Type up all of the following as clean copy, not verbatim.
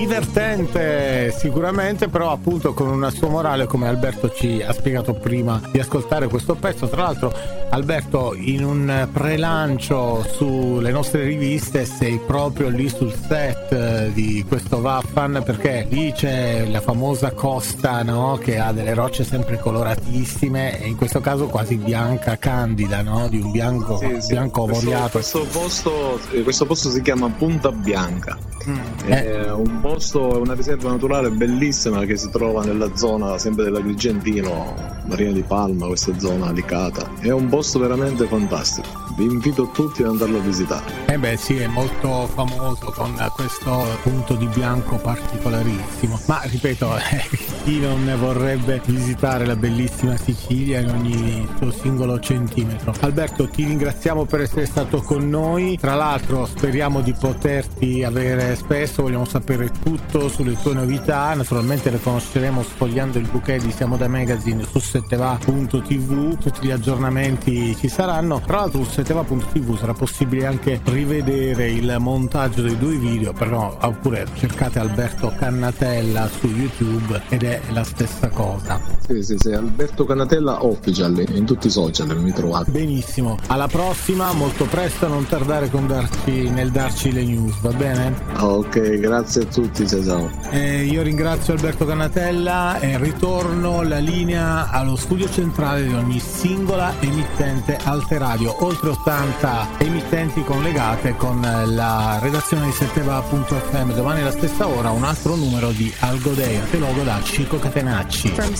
divertente sicuramente, però appunto con una sua morale, come Alberto ci ha spiegato prima di ascoltare questo pezzo. Tra l'altro, Alberto, in un prelancio sulle nostre riviste sei proprio lì sul set di questo Vaffan, perché lì c'è la famosa costa, no? Che ha delle rocce sempre coloratissime e in questo caso quasi bianca candida, no? Di un bianco, bianco avoriato. Questo posto si chiama Punta Bianca. È un posto, è una riserva naturale bellissima che si trova nella zona sempre dell'Agrigentino, Marina di Palma, questa zona licata. È un posto veramente fantastico, vi invito tutti ad andarlo a visitare. Beh sì, è molto famoso con questo punto di bianco particolarissimo, ma ripeto, chi non ne vorrebbe visitare la bellissima Sicilia in ogni suo singolo centimetro. Alberto, ti ringraziamo per essere stato con noi, tra l'altro speriamo di poterti avere spesso, vogliamo sapere tutto sulle tue novità, naturalmente le conosceremo sfogliando il bouquet di Siamo da Magazine su setteva.tv, tutti gli aggiornamenti ci saranno. Tra l'altro su setteva.tv sarà possibile anche rivedere il montaggio dei due video, però oppure cercate Alberto Cannatella su YouTube ed è la stessa cosa. Sì, Alberto Cannatella Official in tutti i social mi trovate. Benissimo, alla prossima, molto presto, non tardare nel darci le news, va bene? Ok, grazie a tutti, ciao. Io ringrazio Alberto Cannatella e ritorno la linea allo studio centrale di ogni singola emittente Alteradio, oltre 80 emittenti collegate con la redazione di setteva.fm. Domani alla stessa ora un altro numero di Algodea, te logo da Chico Catenacci. From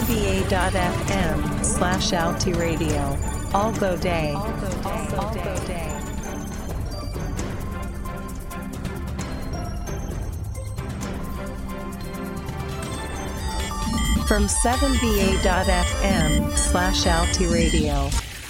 7va.fm/altiradio, Algo Day. From 7va.fm/altiradio.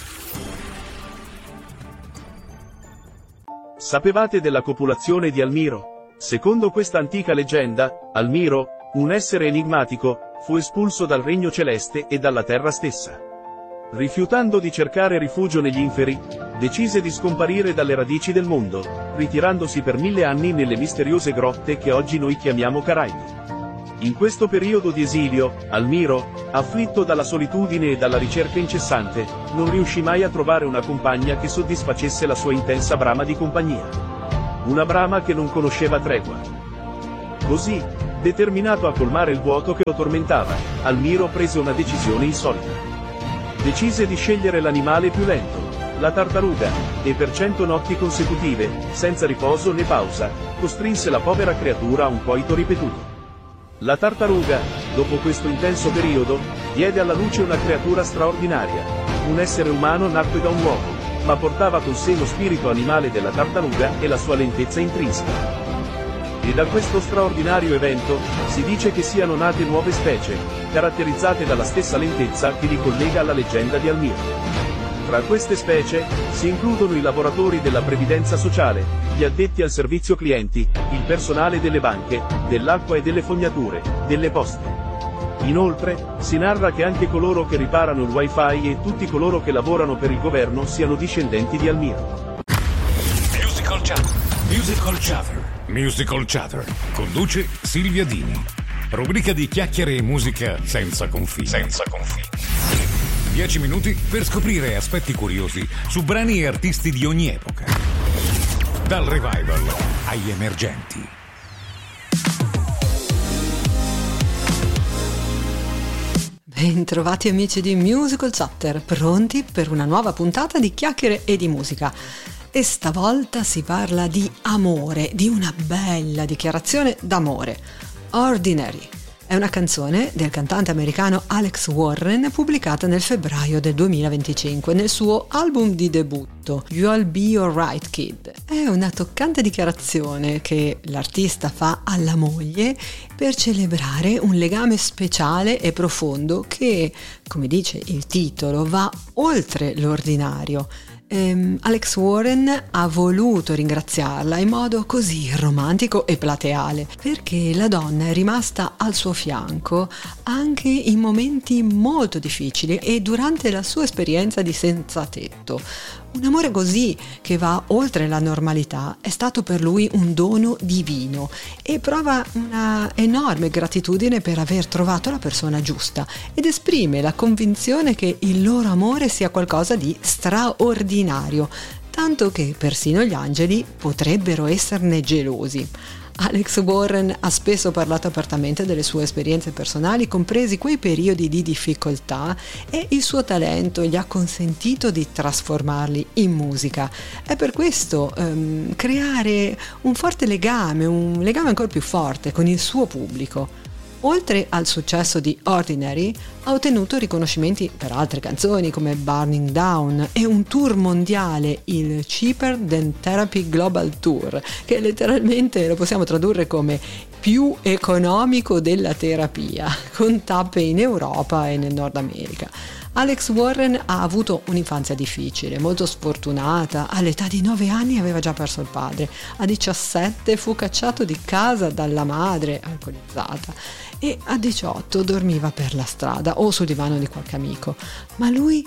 Sapevate della copulazione di Almiro? Secondo questa antica leggenda, Almiro, un essere enigmatico, fu espulso dal regno celeste e dalla terra stessa. Rifiutando di cercare rifugio negli inferi, decise di scomparire dalle radici del mondo, ritirandosi per 1000 anni nelle misteriose grotte che oggi noi chiamiamo Caraibi. In questo periodo di esilio, Almiro, afflitto dalla solitudine e dalla ricerca incessante, non riuscì mai a trovare una compagna che soddisfacesse la sua intensa brama di compagnia. Una brama che non conosceva tregua. Così, determinato a colmare il vuoto che lo tormentava, Almiro prese una decisione insolita. Decise di scegliere l'animale più lento, la tartaruga, e per 100 notti consecutive, senza riposo né pausa, costrinse la povera creatura a un coito ripetuto. La tartaruga, dopo questo intenso periodo, diede alla luce una creatura straordinaria, un essere umano nacque da un uomo, ma portava con sé lo spirito animale della tartaruga e la sua lentezza intrinseca. E da questo straordinario evento, si dice che siano nate nuove specie, caratterizzate dalla stessa lentezza che li collega alla leggenda di Almiro. Tra queste specie, si includono i lavoratori della previdenza sociale, gli addetti al servizio clienti, il personale delle banche, dell'acqua e delle fognature, delle poste. Inoltre, si narra che anche coloro che riparano il wifi e tutti coloro che lavorano per il governo siano discendenti di Almiro. Musical Chatter. Conduce Silvia Dini. Rubrica di chiacchiere e musica senza confini. 10 minuti per scoprire aspetti curiosi su brani e artisti di ogni epoca. Dal revival agli emergenti. Bentrovati amici di Musical Chatter, pronti per una nuova puntata di chiacchiere e di musica. E stavolta si parla di amore, di una bella dichiarazione d'amore. Ordinary. È una canzone del cantante americano Alex Warren pubblicata nel febbraio del 2025 nel suo album di debutto You'll Be Alright Kid. È una toccante dichiarazione che l'artista fa alla moglie per celebrare un legame speciale e profondo che, come dice il titolo, va oltre l'ordinario. Alex Warren ha voluto ringraziarla in modo così romantico e plateale perché la donna è rimasta al suo fianco anche in momenti molto difficili e durante la sua esperienza di senza tetto. Un amore così, che va oltre la normalità, è stato per lui un dono divino e prova una enorme gratitudine per aver trovato la persona giusta ed esprime la convinzione che il loro amore sia qualcosa di straordinario, tanto che persino gli angeli potrebbero esserne gelosi. Alex Warren ha spesso parlato apertamente delle sue esperienze personali, compresi quei periodi di difficoltà, e il suo talento gli ha consentito di trasformarli in musica. È per questo creare un forte legame, un legame ancora più forte con il suo pubblico. Oltre al successo di Ordinary, ha ottenuto riconoscimenti per altre canzoni come Burning Down e un tour mondiale, il Cheaper Than Therapy Global Tour, che letteralmente lo possiamo tradurre come più economico della terapia, con tappe in Europa e nel Nord America. Alex Warren ha avuto un'infanzia difficile, molto sfortunata. All'età di 9 anni aveva già perso il padre, a 17 fu cacciato di casa dalla madre alcolizzata e a 18 dormiva per la strada o sul divano di qualche amico. Ma lui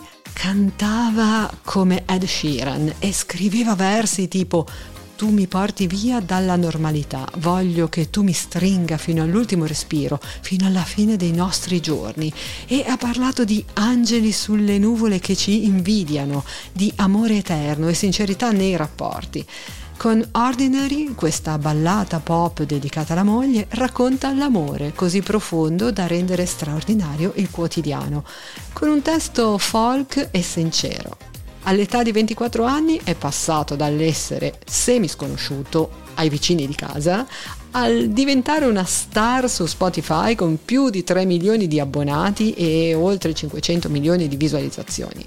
cantava come Ed Sheeran e scriveva versi tipo: tu mi porti via dalla normalità, voglio che tu mi stringa fino all'ultimo respiro, fino alla fine dei nostri giorni. E ha parlato di angeli sulle nuvole che ci invidiano, di amore eterno e sincerità nei rapporti. Con Ordinary, questa ballata pop dedicata alla moglie, racconta l'amore così profondo da rendere straordinario il quotidiano, con un testo folk e sincero. All'età di 24 anni è passato dall'essere semi-sconosciuto ai vicini di casa al diventare una star su Spotify con più di 3 milioni di abbonati e oltre 500 milioni di visualizzazioni.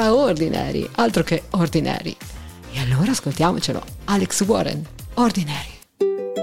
Straordinary, altro che Ordinary. E allora ascoltiamocelo, Alex Warren, Ordinary.